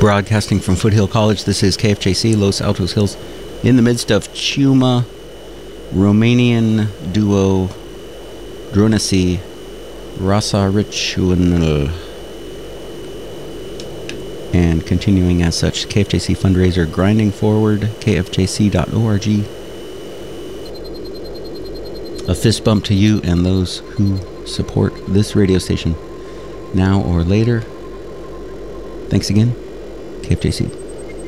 Broadcasting from Foothill College, this is KFJC, Los Altos Hills, in the midst of Ciuma, Romanian duo Drunasi Rasa Ritual. And continuing as such, KFJC fundraiser grinding forward, kfjc.org. A fist bump to you and those who support this radio station, now or later. Thanks again, KFJC.